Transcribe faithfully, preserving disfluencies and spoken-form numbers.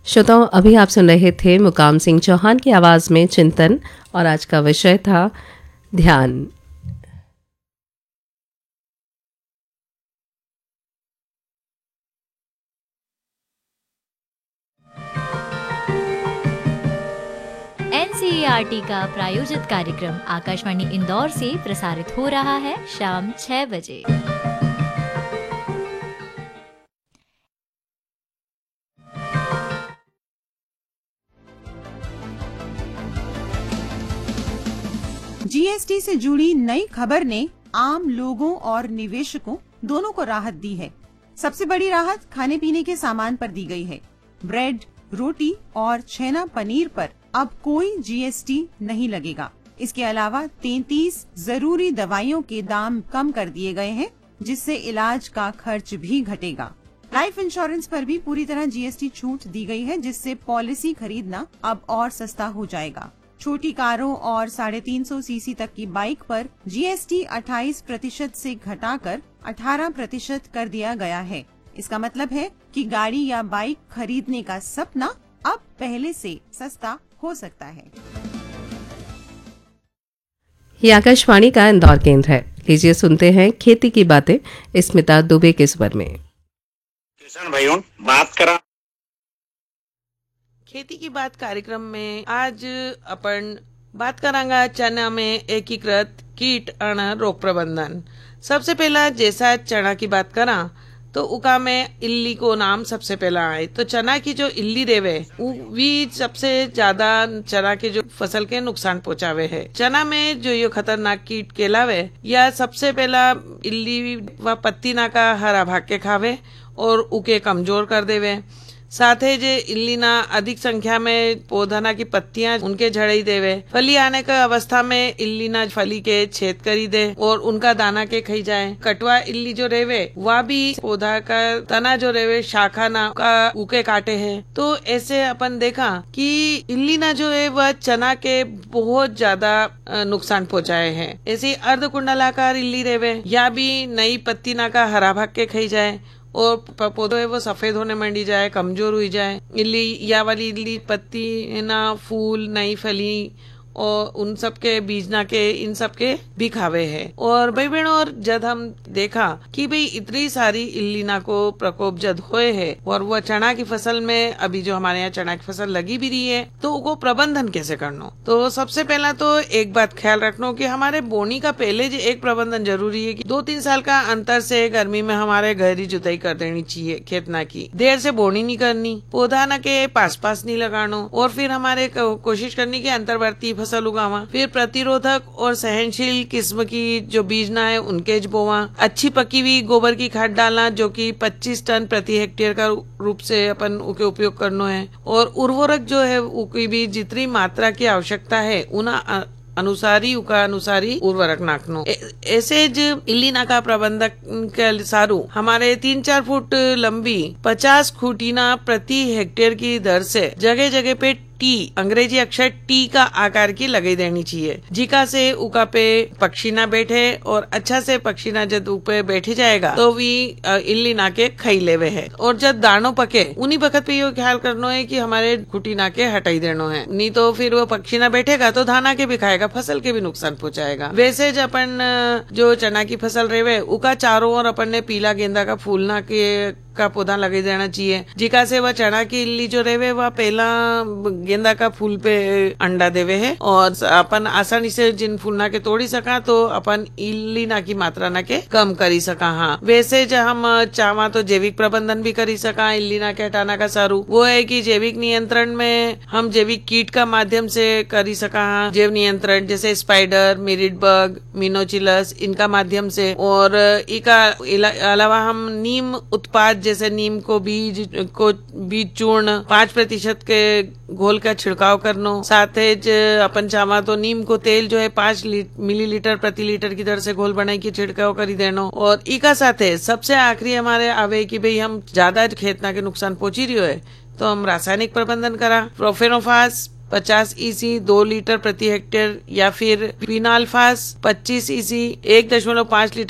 श्रोताओं, अभी आप सुन रहे थे मुकाम सिंह चौहान की आवाज़ में चिंतन, और आज का विषय था ध्यान। एनसीईआरटी का प्रायोजित कार्यक्रम आकाशवाणी इंदौर से प्रसारित हो रहा है शाम छह बजे। जीएसटी से जुड़ी नई खबर ने आम लोगों और निवेशकों दोनों को राहत दी है। सबसे बड़ी राहत खाने पीने के सामान पर दी गई है। ब्रेड, रोटी और छेना पनीर पर अब कोई जीएसटी नहीं लगेगा। इसके अलावा तैंतीस जरूरी दवाइयों के दाम कम कर दिए गए हैं, जिससे इलाज का खर्च भी घटेगा। लाइफ इंश्योरेंस पर भी पूरी तरह जीएसटी छूट दी गई है, जिससे पॉलिसी खरीदना अब और सस्ता हो जाएगा। छोटी कारों और साढ़े तीन सौ सीसी तक की बाइक पर जीएसटी अट्ठाईस प्रतिशत से घटाकर अठारह प्रतिशत कर दिया गया है। इसका मतलब है कि गाड़ी या बाइक खरीदने का सपना अब पहले से सस्ता हो सकता है। ये आकाशवाणी का इंदौर केंद्र है। लीजिए सुनते हैं खेती की बातें स्मिता दुबे के स्वर में। किसान भाइयों, बात करा खेती की बात कार्यक्रम में आज अपन बात करांगा चना में एकीकृत कीट अण रोग प्रबंधन। सबसे पहला जैसा चना की बात करा तो उका में इल्ली को नाम सबसे पहला आए। तो चना की जो इल्ली रेवे वी सबसे ज्यादा चना के जो फसल के नुकसान पहुंचावे है। चना में जो ये खतरनाक कीट कहलावे या सबसे पहला इल्ली व पत्ती ना का हरा भाग के खावे और उके कमजोर कर देवे। साथ ही जे इल्ली ना अधिक संख्या में पौधा की पत्तियां उनके झड़ई देवे। फली आने का अवस्था में इल्ली ना फली के छेद करी दे और उनका दाना के खाई जाए। कटवा इल्ली जो रेवे वह भी पौधा का तना जो रेवे शाखा ना का उके काटे है। तो ऐसे अपन देखा कि इल्ली ना जो है वह चना के बहुत ज्यादा नुकसान पहुँचाए है। ऐसी अर्ध कुंडलाकार इल्ली रेवे या भी नई पत्ती ना का हरा भाग के खाई जाए और पौधे वो सफेद होने मंडी जाए, कमजोर हुई जाए। इल्ली या वाली इल्ली पत्ती ना फूल नई फली और उन सब के बीज ना के इन सब के भी खावे है। और भाई बहनों, और जब हम देखा कि भाई इतनी सारी इल्ली ना को प्रकोप जद होए है और वह चना की फसल में अभी जो हमारे यहाँ चना की फसल लगी भी रही है, तो वो प्रबंधन कैसे करना। तो सबसे पहला तो एक बात ख्याल रखना कि हमारे बोनी का पहले जो एक प्रबंधन जरूरी है कि दो तीन साल का अंतर से गर्मी में हमारे गहरी जुताई कर देनी चाहिए। खेत ना की देर से बोनी नहीं करनी, पौधा ना के पास पास नहीं लगाना, और फिर हमारे कोशिश करनी की अंतर्वर्ती फसल उगावा। फिर प्रतिरोधक और सहनशील किस्म की जो बीज ना है उनके बोवा। अच्छी पकी हुई गोबर की खाद डालना जो कि पच्चीस टन प्रति हेक्टेयर का रूप से अपन उके उपयोग करना है। और उर्वरक जो है उकी भी जितनी मात्रा की आवश्यकता है उना अनुसारी उका अनुसारी उर्वरक नाखनो। ऐसे ज इल्ली नाका प्रबंधक के सारू हमारे तीन चार फुट लंबी पचास खूटीना प्रति हेक्टेयर की दर से जगह जगह पे टी अंग्रेजी अक्षर टी का आकार की लगाई देनी चाहिए, जिका से उका पे पक्षी ना बैठे। और अच्छा से पक्षी ना जब ऊपर बैठे जाएगा तो वी इल्ली ना के खाई लेवे है। और जब दानों पके उन्हीं वक्त पे ये ख्याल करना है कि हमारे खुटी ना के हटाई देना है, नहीं तो फिर वो पक्षी ना बैठेगा तो धाना के भी खाएगा, फसल के भी नुकसान पहुंचाएगा। वैसे जब अपन जो चना की फसल रेवे उका चारों ओर अपन ने पीला गेंदा का फूल ना के का पौधा लगा देना चाहिए, जिका से वह चना की इल्ली जो रेवे वह पहला गेंदा का फूल पे अंडा देवे है। और अपन आसानी से जिन फूल ना के तोड़ी सका तो अपन इल्ली ना की मात्रा ना के कम करी सका। हाँ, वैसे जब हम चावा तो जैविक प्रबंधन भी करी सका इल्ली ना के हटाना का सारू वो है कि जैविक नियंत्रण में हम जैविक कीट का माध्यम से करी सका। हाँ, जैव नियंत्रण जैसे स्पाइडर, मिरिड बग, मिनोचिलस इनका माध्यम से। और इका अलावा हम नीम उत्पाद जैसे नीम को बीज को बीज चूर्ण पाँच प्रतिशत के घोल का छिड़काव करनो। साथ ही अपन चावा तो नीम को तेल जो है पाँच मिलीलीटर प्रति लीटर की दर से घोल बनाई के छिड़काव करी देनो। और इका साथ सबसे आखिरी हमारे आवे कि भाई हम ज्यादा खेतना के नुकसान पहुंची रही है तो हम रासायनिक प्रबंधन करा। प्रोफेनोफास पचास ईसी दो लीटर प्रति हेक्टेयर या फिर फिनाल्फास पच्चीस ईसी एक दशमलव पाँच लीटर